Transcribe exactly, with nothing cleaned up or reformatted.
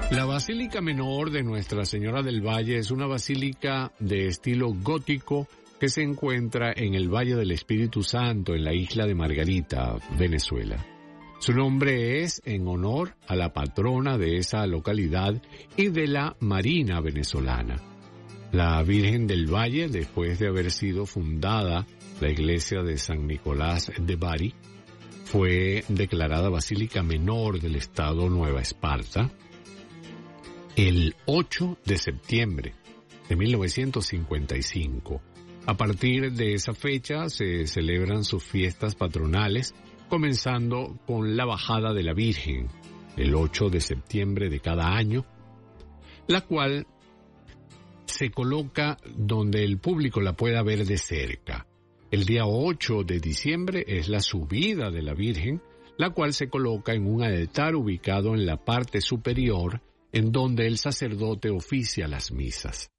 La Basílica Menor de Nuestra Señora del Valle es una basílica de estilo gótico que se encuentra en el Valle del Espíritu Santo, en la isla de Margarita, Venezuela. Su nombre es en honor a la patrona de esa localidad y de la Marina venezolana. La Virgen del Valle, después de haber sido fundada la iglesia de San Nicolás de Bari, fue declarada Basílica Menor del Estado Nueva Esparta el ocho de septiembre de mil novecientos cincuenta y cinco. A partir de esa fecha se celebran sus fiestas patronales, comenzando con la bajada de la Virgen, el ocho de septiembre de cada año, la cual se coloca donde el público la pueda ver de cerca. El día ocho de diciembre es la subida de la Virgen, la cual se coloca en un altar ubicado en la parte superior, en donde el sacerdote oficia las misas.